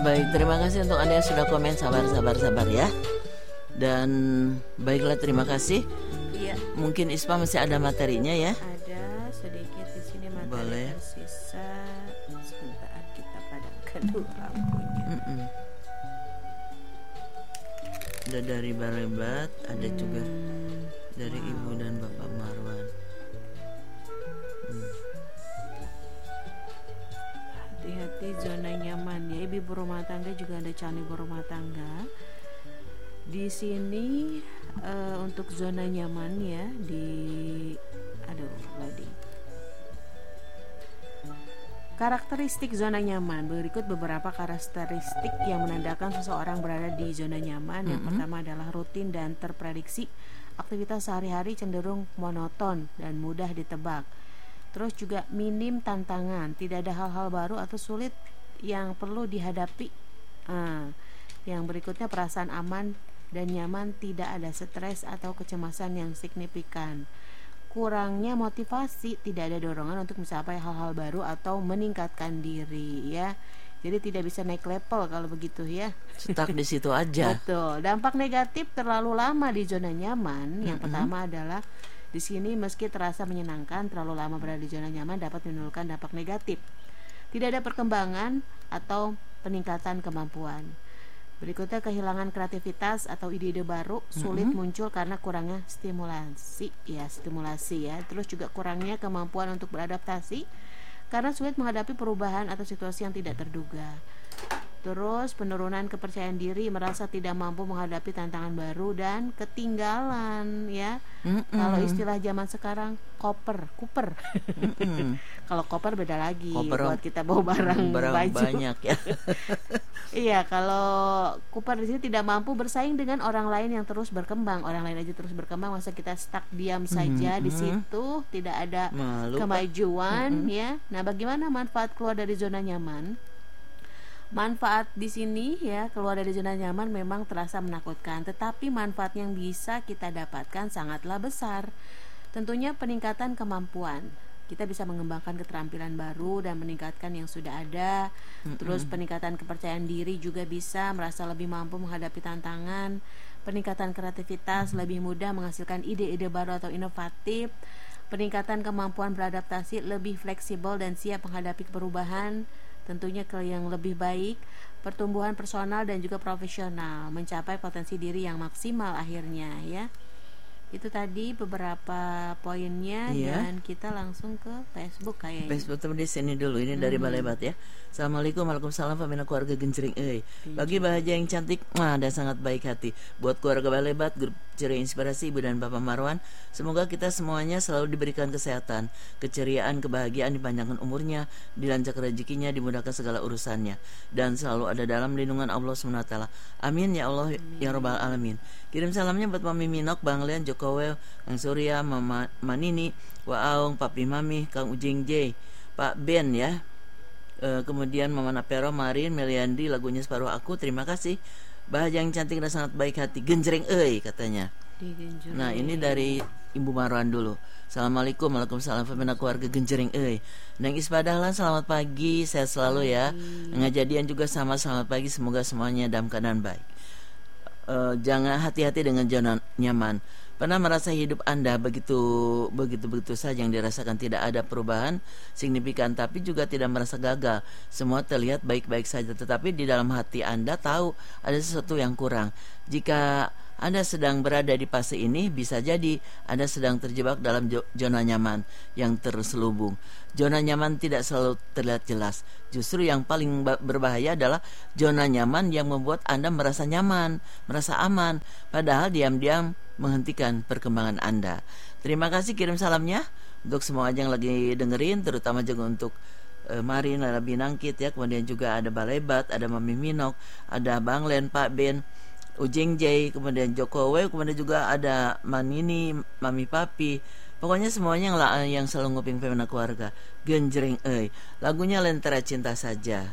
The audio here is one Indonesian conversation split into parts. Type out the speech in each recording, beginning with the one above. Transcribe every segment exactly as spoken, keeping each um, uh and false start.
Baik, terima kasih untuk Anda yang sudah komen. Sabar, sabar, sabar ya. Dan baiklah, terima kasih. Iya. Mungkin Ispa masih ada materinya ya? Ada sedikit di sini materi. Boleh. Tersisa. Sebentar kita padamkan dulu lampunya. Mm-mm. Ada dari Balebat, ada hmm. juga dari wow. Ibu dan Bapak Marwan. Hmm. Hati-hati zona nyaman ya, ibu rumah tangga juga ada calon ibu rumah tangga. Di sini uh, untuk zona nyaman ya di aduh loading. Karakteristik zona nyaman. Berikut beberapa karakteristik yang menandakan seseorang berada di zona nyaman. Yang mm-hmm. pertama adalah rutin dan terprediksi. Aktivitas sehari-hari cenderung monoton dan mudah ditebak. Terus juga minim tantangan, tidak ada hal-hal baru atau sulit yang perlu dihadapi. Nah, yang berikutnya perasaan aman dan nyaman, tidak ada stres atau kecemasan yang signifikan. Kurangnya motivasi, tidak ada dorongan untuk mencapai hal-hal baru atau meningkatkan diri ya. Jadi tidak bisa naik level kalau begitu ya. Stuck di situ aja. Betul. Dampak negatif terlalu lama di zona nyaman. Yang mm-hmm. pertama adalah di sini meski terasa menyenangkan, terlalu lama berada di zona nyaman dapat menimbulkan dampak negatif. Tidak ada perkembangan atau peningkatan kemampuan. Berikutnya kehilangan kreativitas atau ide-ide baru, sulit mm-hmm. muncul karena kurangnya stimulasi ya, stimulasi ya. Terus juga kurangnya kemampuan untuk beradaptasi karena sulit menghadapi perubahan atau situasi yang tidak terduga. Terus penurunan kepercayaan diri, merasa tidak mampu menghadapi tantangan baru dan ketinggalan ya. Mm-mm. Kalau istilah zaman sekarang koper, kuper. Kalau koper beda lagi, koper buat kita bawa barang, barang baju banyak ya. Iya, kalau kuper di sini tidak mampu bersaing dengan orang lain yang terus berkembang. Orang lain aja terus berkembang, masa kita stuck diam saja mm-hmm. di situ, tidak ada Malu, kemajuan mm-hmm. ya. Nah, bagaimana manfaat keluar dari zona nyaman? Manfaat di sini ya, keluar dari zona nyaman memang terasa menakutkan, tetapi manfaat yang bisa kita dapatkan sangatlah besar. Tentunya peningkatan kemampuan. Kita bisa mengembangkan keterampilan baru dan meningkatkan yang sudah ada. Mm-mm. Terus peningkatan kepercayaan diri juga bisa, merasa lebih mampu menghadapi tantangan. Peningkatan kreativitas, mm-hmm. lebih mudah menghasilkan ide-ide baru atau inovatif. Peningkatan kemampuan beradaptasi, lebih fleksibel dan siap menghadapi perubahan. Tentunya ke yang lebih baik, pertumbuhan personal dan juga profesional, mencapai potensi diri yang maksimal akhirnya ya. Itu tadi beberapa poinnya iya. Dan kita langsung ke Facebook kayaknya. Facebook teman di sini dulu, ini dari hmm. Balebat ya. Assalamualaikum, waalaikumsalam, pembina keluarga Genjring euy. Bagi bahagia yang cantik, mah dan sangat baik hati. Buat keluarga Balebat, grup ceria inspirasi Ibu dan Bapak Marwan, semoga kita semuanya selalu diberikan kesehatan, keceriaan, kebahagiaan, dipanjangkan umurnya, dilancarkan rezekinya, dimudahkan segala urusannya, dan selalu ada dalam lindungan Allah subhanahu wa taala. Amin ya Allah Amin. Ya rabbal alamin. Kirim salamnya buat Mami Minok, Bang Leon, Jokowi, Kang Surya, Mama Manini, Wa Aung, Papi Mami, Kang Ujing J, Pak Ben ya. E, kemudian Mama Napero, Marin, Meliandi, lagunya Separuh Aku. Terima kasih. Bahagia yang cantik dan sangat baik hati. Genjreng euy katanya. Nah, ini dari Ibu Marwan dulu. Assalamualaikum, waalaikumsalam, pembina keluarga Genjreng euy. Neng Ispadahlan, selamat pagi, sehat selalu ya. Ngajadian juga sama, selamat pagi, semoga semuanya dalam keadaan baik. E, jangan hati-hati dengan zona nyaman. Pernah merasa hidup Anda begitu begitu begitu saja, yang dirasakan tidak ada perubahan signifikan, tapi juga tidak merasa gagal. Semua terlihat baik-baik saja, tetapi di dalam hati Anda tahu ada sesuatu yang kurang. Jika Anda sedang berada di fase ini, bisa jadi Anda sedang terjebak dalam zona nyaman yang terselubung. Zona nyaman tidak selalu terlihat jelas. Justru yang paling berbahaya adalah zona nyaman yang membuat Anda merasa nyaman, merasa aman, padahal diam-diam menghentikan perkembangan Anda. Terima kasih, kirim salamnya untuk semua yang lagi dengerin, terutama juga untuk uh, Marin, ada Binangkit ya, kemudian juga ada Balebat, ada Mami Minok, ada Bang Len, Pak Ben, Ujeng J, kemudian Jokowi, kemudian juga ada Manini, Mami Papi. Pokoknya semuanya yang, yang selalu nguping pembina keluarga Genjreng euy. Lagunya Lentera Cinta Saja.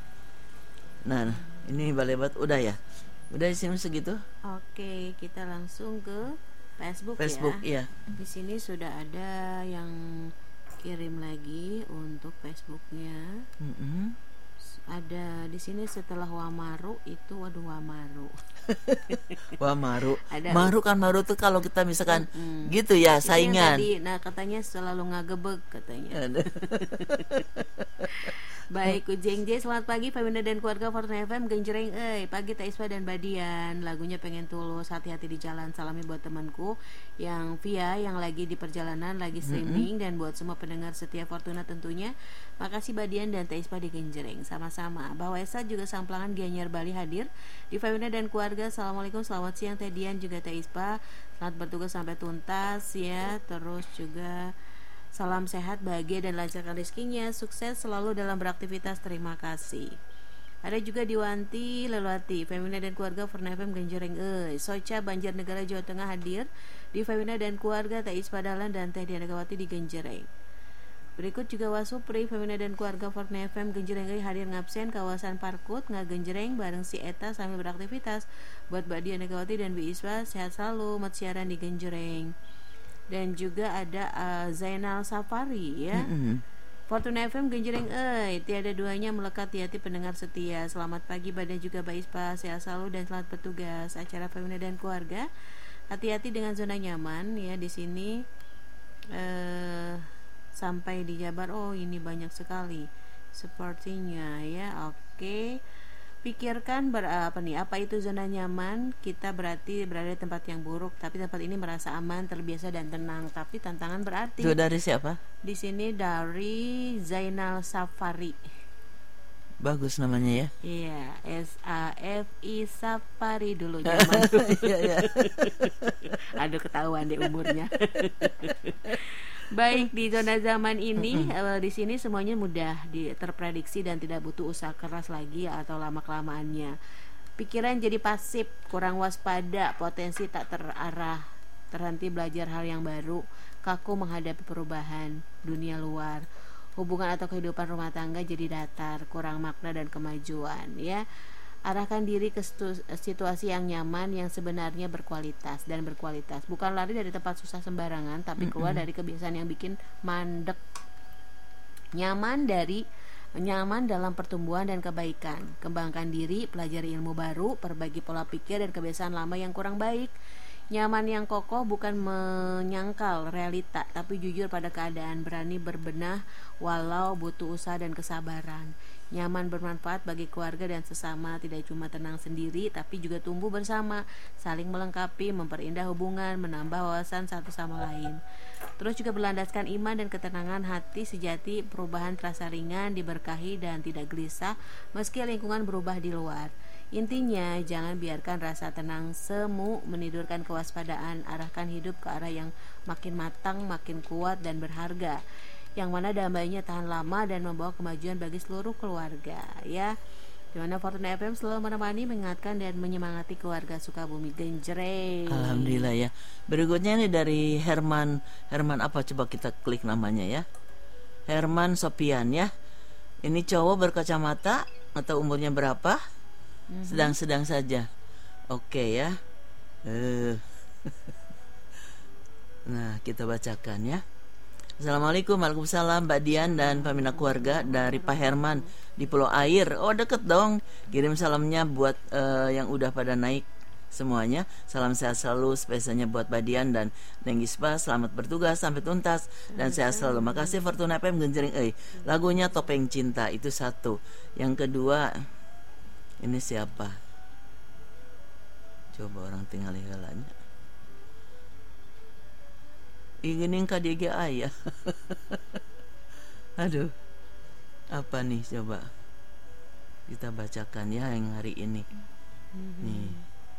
Nah, ini Balebat udah ya. Udah di sini segitu. Oke, kita langsung ke Facebook, Facebook ya. Iya. Di sini sudah ada yang kirim lagi untuk Facebooknya. Mm-hmm. Ada di sini setelah Wamaru itu, waduh Wamaru. Wamaru. Ada, Maru kan maru tuh kalau kita misalkan mm, gitu ya, itu saingan. Tadi, nah katanya selalu ngagebeg katanya. Baik, Ujeng J, selamat pagi Femina dan keluarga Fortuna F M Genjreng euy. Pagi Teh Ispa dan Badian. Lagunya Pengen Tulus, hati-hati di jalan. Salami buat temanku yang Via yang lagi di perjalanan, lagi streaming, mm-hmm. dan buat semua pendengar setia Fortuna tentunya. Makasih Badian dan Teh Ispa di Genjreng. Sama-sama. Bahwa Esa juga Samplangan Gianyar Bali hadir di Femina dan keluarga. Assalamualaikum, selamat siang Teh Dian juga Teh Ispa. Selamat bertugas sampai tuntas ya. Terus juga salam sehat, bahagia dan lancarkan rezekinya, sukses selalu dalam beraktivitas, terima kasih. Ada juga Diwanti Leluati, Femina dan keluarga Fortuna F M Genjreng euy. Soca Banjarnegara Jawa Tengah hadir di Femina dan keluarga, Teh Ispa Dahlan dan Teh Diana Gawati di Genjreng. Berikut juga Wasupri, Femina dan keluarga Fortuna F M Genjreng euy hadir ngabsen kawasan Parkut ngagenjreng bareng si Eta sambil beraktivitas. Buat Mbak Diana Gawati dan Bi Ispa sehat selalu, mat siaran di Genjreng. Dan juga ada uh, Zainal Safari ya. Mm-hmm. Fortuna F M Genjreng euy, tiada duanya melekat di hati pendengar setia. Selamat pagi Badan juga Mbak Ispa, sehat selalu dan selamat bertugas acara Femina dan keluarga. Hati-hati dengan zona nyaman ya di sini. Uh, sampai di Jabar, oh ini banyak sekali sepertinya ya. Oke. Okay. Pikirkan ber, apa nih apa itu zona nyaman. Kita berarti berada di tempat yang buruk, tapi tempat ini merasa aman, terbiasa dan tenang. Tapi tantangan berarti. Itu dari siapa? Di sini dari Zainal Safari. Bagus namanya ya. Iya, S A F I Safari dulu zaman. Iya, iya. Aduh ketahuan deh umurnya. Baik, di zona zaman ini uh, di sini semuanya mudah di, terprediksi dan tidak butuh usaha keras lagi atau lama kelamaannya. Pikiran jadi pasif, kurang waspada, potensi tak terarah, terhenti belajar hal yang baru, kaku menghadapi perubahan dunia luar. Hubungan atau kehidupan rumah tangga jadi datar, kurang makna dan kemajuan ya. Arahkan diri ke situasi yang nyaman, yang sebenarnya berkualitas dan berkualitas. Bukan lari dari tempat susah sembarangan, tapi keluar mm-hmm. dari kebiasaan yang bikin mandek. Nyaman dari nyaman dalam pertumbuhan dan kebaikan. Kembangkan diri, pelajari ilmu baru, perbaiki pola pikir dan kebiasaan lama yang kurang baik. Nyaman yang kokoh bukan menyangkal realita, tapi jujur pada keadaan, berani berbenah walau butuh usaha dan kesabaran. Nyaman bermanfaat bagi keluarga dan sesama, tidak cuma tenang sendiri tapi juga tumbuh bersama, saling melengkapi, memperindah hubungan, menambah wawasan satu sama lain. Terus juga berlandaskan iman dan ketenangan hati sejati, perubahan terasa ringan, diberkahi dan tidak gelisah meski lingkungan berubah di luar. Intinya jangan biarkan rasa tenang semu menidurkan kewaspadaan, arahkan hidup ke arah yang makin matang, makin kuat dan berharga, yang mana damainya tahan lama dan membawa kemajuan bagi seluruh keluarga ya. Dimana Fortuna F M selalu menemani, mengingatkan dan menyemangati keluarga Sukabumi Genjreng. Alhamdulillah ya. Berikutnya ini dari Herman. Herman apa, coba kita klik namanya ya. Herman Sopian ya. Ini cowok berkacamata, atau umurnya berapa? Mm-hmm. Sedang-sedang saja. Oke ya. uh. Nah kita bacakan ya. Assalamualaikum, waalaikumsalam Mbak Dian dan Femina keluarga, dari Pak Herman di Pulau Air. Oh deket dong. Kirim salamnya buat uh, yang udah pada naik semuanya. Salam sehat selalu, spesialnya buat Mbak Dian dan Neng Ispa. Selamat bertugas sampai tuntas dan sehat selalu. Makasih Fortuna F M Genjreng euy. Lagunya Topeng Cinta itu satu. Yang kedua, ini siapa? Coba orang tinggal halanya. Ingin K D G A ya. Aduh, apa nih, coba kita bacakan ya yang hari ini. Mm-hmm. Nih,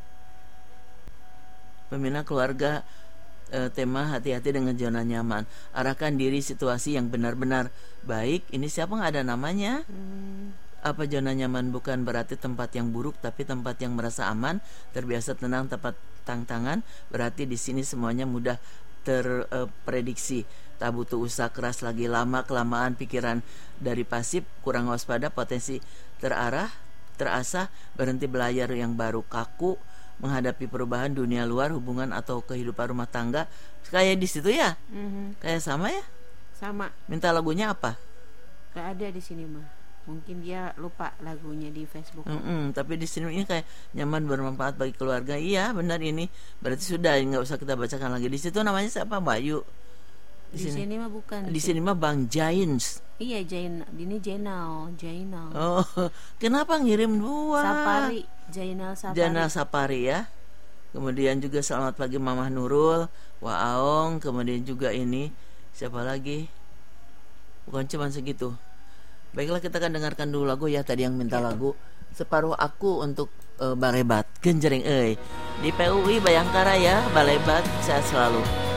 Femina keluarga, eh, tema hati-hati dengan zona nyaman. Arahkan diri situasi yang benar-benar baik. Ini siapa, nggak ada namanya. Mm. Apa zona nyaman bukan berarti tempat yang buruk, tapi tempat yang merasa aman, terbiasa tenang, tempat tantangan. Berarti di sini semuanya mudah terprediksi, tak butuh usaha keras lagi. Lama kelamaan pikiran dari pasif, kurang waspada, potensi terarah, terasah, berhenti belajar yang baru, kaku menghadapi perubahan dunia luar, hubungan atau kehidupan rumah tangga. Kayak di situ ya. Mm-hmm. Kayak sama ya. Sama. Minta lagunya apa? Gak ada di sini mah. Mungkin dia lupa lagunya di Facebook. Mm-mm, tapi di sini ini kayak nyaman, bermanfaat bagi keluarga. Iya benar, ini berarti sudah nggak usah kita bacakan lagi. Di situ namanya siapa, Bayu? Di, di sini, sini mah bukan. Di sini mah Bang Jains. Iya, Jain. Ini Jainal, Jainal. Oh, kenapa ngirim dua? Sapari, Jainal Sapari. Jainal Sapari ya. Kemudian juga selamat pagi Mamah Nurul, Waaong, kemudian juga ini siapa lagi? Bukan cuma segitu. Baiklah, kita akan dengarkan dulu lagu ya, tadi yang minta ya. Lagu Separuh Aku untuk uh, Balebat Genjreng euy di P U I Bayangkara ya, Balebat, sehat selalu.